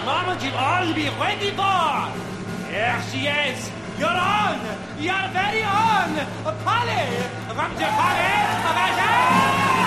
moment you'll all be waiting for. Here she is, your own, your very own, Polly, from Japan.